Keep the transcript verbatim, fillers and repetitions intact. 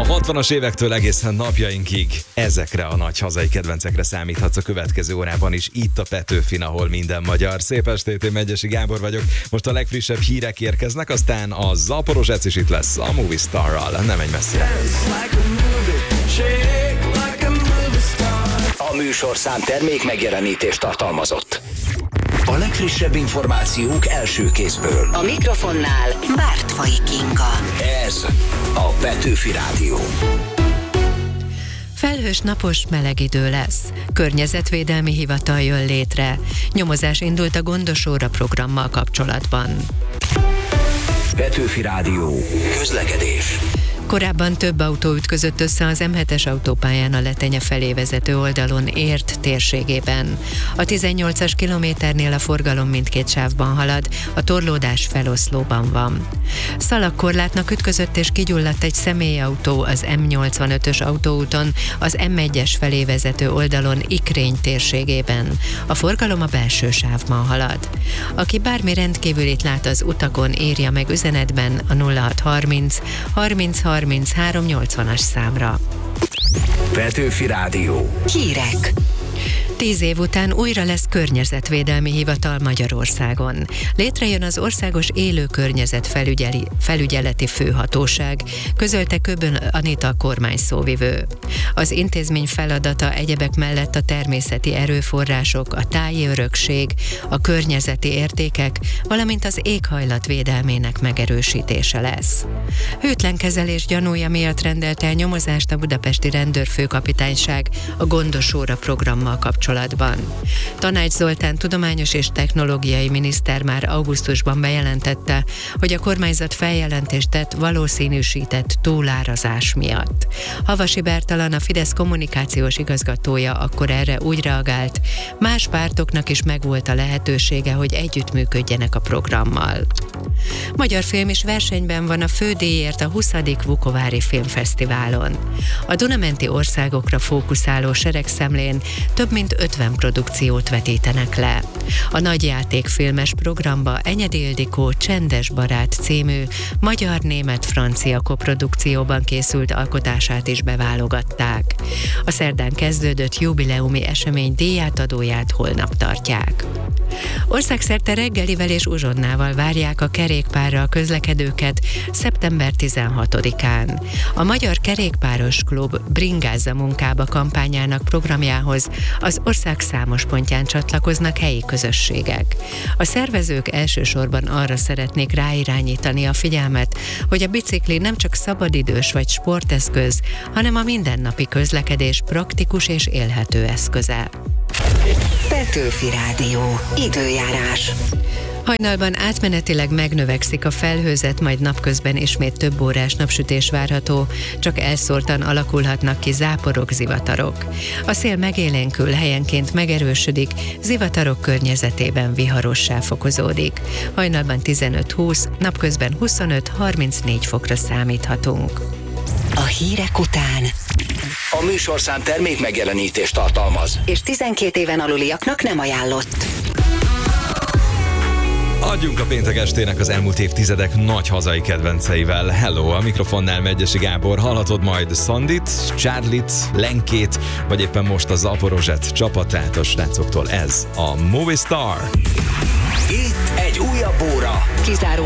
hatvanas évektől egészen napjainkig ezekre a nagy hazai kedvencekre számíthatsz a következő órában is, itt a Petőfin, ahol minden magyar. Szép estét, én Megyesi Gábor vagyok. Most a legfrissebb hírek érkeznek, aztán a Zaporozsec is itt lesz a Movie Starral. Nem menj messzire. A műsorszám termék megjelenítést tartalmazott. A legfrissebb információk első kézből. A mikrofonnál Bártfai Kinga. Ez a Petőfi Rádió. Felhős, napos, meleg idő lesz. Környezetvédelmi hivatal jön létre. Nyomozás indult a Gondosóra programmal kapcsolatban. Petőfi Rádió. Közlekedés. Korábban több autó ütközött össze az em hetes autópályán a Letenye felé vezető oldalon Ért térségében. A tizennyolcas kilométernél a forgalom mindkét sávban halad, a torlódás feloszlóban van. Szalagkorlátnak ütközött és kigyulladt egy személyautó az em nyolcvanötös autóúton, az em egyes felé vezető oldalon Ikrény térségében. A forgalom a belső sávban halad. Aki bármi rendkívülit lát az utakon, írja meg üzenetben a nulla hat harminc harminc harminchárom nyolcvanas számra. Petőfi Rádió. Hírek. Tíz év után újra lesz környezetvédelmi hivatal Magyarországon. Létrejön az Országos Élő Környezet Felügyeli, Felügyeleti Főhatóság, közölte Köbön Anita kormányszóvivő. Az intézmény feladata egyebek mellett a természeti erőforrások, a táji örökség, a környezeti értékek, valamint az éghajlat védelmének megerősítése lesz. Hűtlen kezelés gyanúja miatt rendelte el nyomozást a budapesti rendőrfőkapitányság a Gondosóra programmal kapcsolatban. Tanács Zoltán tudományos és technológiai miniszter már augusztusban bejelentette, hogy a kormányzat feljelentést tett valószínűsített túlárazás miatt. Havasi Bertalan, a Fidesz kommunikációs igazgatója akkor erre úgy reagált, más pártoknak is megvolt a lehetősége, hogy együttműködjenek a programmal. Magyar film is versenyben van a fődíjért a huszadik Vukovári Filmfesztiválon. A Duna-menti országokra fókuszáló seregszemlén több mint ötven produkciót vetítenek le. A nagyjátékfilmes programba Enyedi Ildikó Csendes barát című magyar-német-francia koprodukcióban készült alkotását is beválogatták. A szerdán kezdődött jubileumi esemény díjátadóját holnap tartják. Országszerte reggelivel és uzsonnával várják a kerékpárral közlekedőket szeptember tizenhatodikán. A Magyar Kerékpáros Klub Bringázza munkába kampányának programjához az ország számos pontján csatlakoznak helyi közösségek. A szervezők elsősorban arra szeretnék ráirányítani a figyelmet, hogy a bicikli nem csak szabadidős vagy sporteszköz, hanem a mindennapi közlekedés praktikus és élhető eszköze. Petőfi Rádió. Időjárás. Hajnalban átmenetileg megnövekszik a felhőzet, majd napközben ismét több órás napsütés várható, csak elszórtan alakulhatnak ki záporok, zivatarok. A szél megélénkül, helyenként megerősödik, zivatarok környezetében viharossá fokozódik. Hajnalban tizenöt-húsz, napközben huszonöt-harmincnégy fokra számíthatunk. A hírek után A műsorszám termék megjelenítést tartalmaz. és tizenkét éven aluliaknak nem ajánlott. Adjunk a péntek estének az elmúlt évtizedek nagy hazai kedvenceivel. Hello, a mikrofonnál Megyesi Gábor. Hallhatod majd Szandit, Charlie-t, Lenkét, vagy éppen most a Zaporozsec csapatát a srácoktól. Ez a Movie Star. Itt egy újabb óra. Kizáró